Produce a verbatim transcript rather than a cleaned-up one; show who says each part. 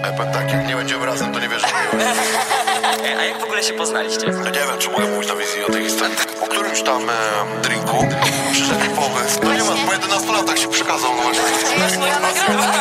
Speaker 1: Ja powiem tak, jak nie będziemy razem, to nie wierzę w miłość.
Speaker 2: A jak w ogóle się poznaliście?
Speaker 1: Ja nie wiem, czy mogę mówić na wizji o tej historii. Po którymś tam e, drinku